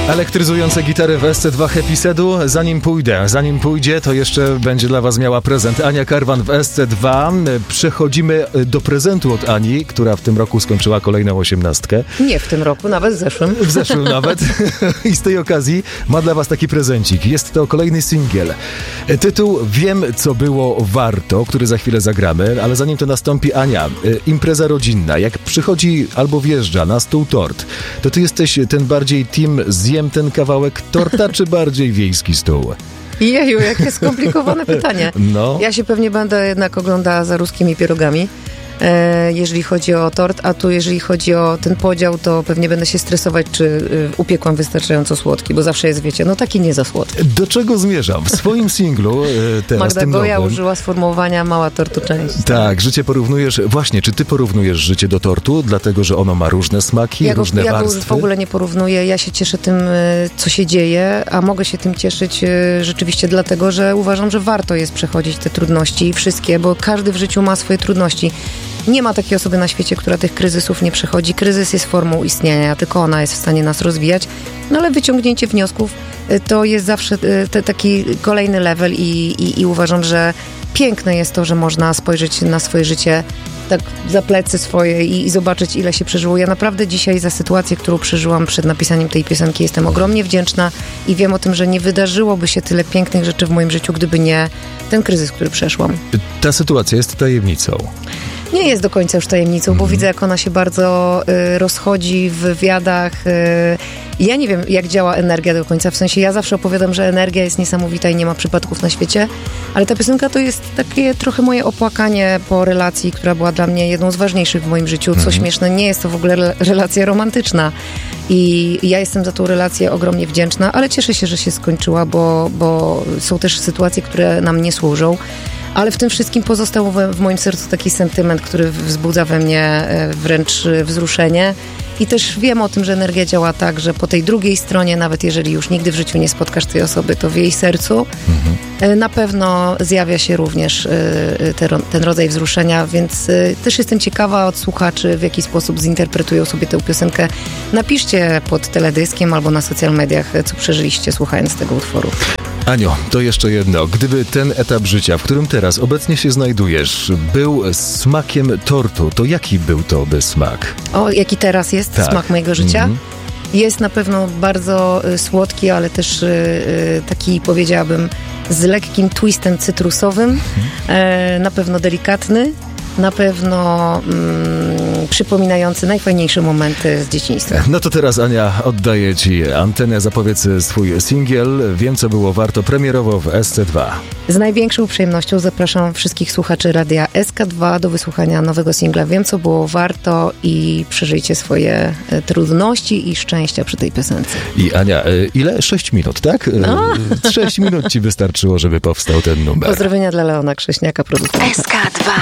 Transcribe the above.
Elektryzujące gitary w SC2 Happy Sedu. Zanim pójdzie, to jeszcze będzie dla was miała prezent. Ania Karwan w SC2. Przechodzimy do prezentu od Ani, która w tym roku skończyła kolejną 18. Nie w tym roku, nawet w zeszłym. W zeszłym nawet. I z tej okazji ma dla was taki prezencik. Jest to kolejny singiel. Tytuł Wiem, co było warto, który za chwilę zagramy, ale zanim to nastąpi, Ania, impreza rodzinna. Jak przychodzi albo wjeżdża na stół tort, to ty jesteś ten bardziej team zjem ten kawałek torta, czy bardziej wiejski stół? Jeju, jakie skomplikowane pytanie. No. Ja się pewnie będę jednak oglądała za ruskimi pierogami, jeżeli chodzi o tort, a tu jeżeli chodzi o ten podział, to pewnie będę się stresować, czy upiekłam wystarczająco słodki, bo zawsze jest, wiecie, no taki nie za słodki. Do czego zmierzam? W swoim singlu teraz Magda tym Goja nowym, użyła sformułowania mała tortu część. tak, życie porównujesz, właśnie, czy ty porównujesz życie do tortu, dlatego, że ono ma różne smaki, różne ja warstwy? go już w ogóle nie porównuję, ja się cieszę tym, co się dzieje, a mogę się tym cieszyć rzeczywiście dlatego, że uważam, że warto jest przechodzić te trudności wszystkie, bo każdy w życiu ma swoje trudności. Nie ma takiej osoby na świecie, która tych kryzysów nie przechodzi. Kryzys jest formą istnienia, tylko ona jest w stanie nas rozwijać. No ale wyciągnięcie wniosków to jest zawsze taki kolejny level i uważam, że piękne jest to, że można spojrzeć na swoje życie tak za plecy swoje i zobaczyć, ile się przeżyło. Ja naprawdę dzisiaj za sytuację, którą przeżyłam przed napisaniem tej piosenki, jestem ogromnie wdzięczna i wiem o tym, że nie wydarzyłoby się tyle pięknych rzeczy w moim życiu, gdyby nie ten kryzys, który przeszłam. Ta sytuacja jest tajemnicą. Nie jest do końca już tajemnicą, bo widzę, jak ona się bardzo rozchodzi w wywiadach. Ja nie wiem, jak działa energia do końca, w sensie ja zawsze opowiadam, że energia jest niesamowita i nie ma przypadków na świecie, ale ta piosenka to jest takie trochę moje opłakanie po relacji, która była dla mnie jedną z ważniejszych w moim życiu. Co śmieszne, nie jest to w ogóle relacja romantyczna i ja jestem za tą relację ogromnie wdzięczna, ale cieszę się, że się skończyła, bo są też sytuacje, które nam nie służą. Ale w tym wszystkim pozostał w moim sercu taki sentyment, który wzbudza we mnie wręcz wzruszenie. I też wiem o tym, że energia działa tak, że po tej drugiej stronie, nawet jeżeli już nigdy w życiu nie spotkasz tej osoby, to w jej sercu na pewno zjawia się również ten rodzaj wzruszenia, więc też jestem ciekawa od słuchaczy, w jaki sposób zinterpretują sobie tę piosenkę. Napiszcie pod teledyskiem albo na social mediach, co przeżyliście słuchając tego utworu. Anio, to jeszcze jedno. Gdyby ten etap życia, w którym teraz obecnie się znajdujesz, był smakiem tortu, to jaki był to by smak? O, jaki teraz jest smak mojego życia? Jest na pewno bardzo słodki, ale też taki, powiedziałabym, z lekkim twistem cytrusowym. Na pewno delikatny. Na pewno przypominający najfajniejsze momenty z dzieciństwa. No to teraz, Ania, oddaję ci antenę. Zapowiedz swój singiel. Wiem, co było warto, premierowo w SC2. Z największą przyjemnością zapraszam wszystkich słuchaczy radia SK2 do wysłuchania nowego singla Wiem, co było warto i przeżyjcie swoje trudności i szczęścia przy tej piosence. I Ania, ile? 6 minut, tak? 6 minut ci wystarczyło, żeby powstał ten numer. Pozdrowienia dla Leona Krześniaka, producenta. SK2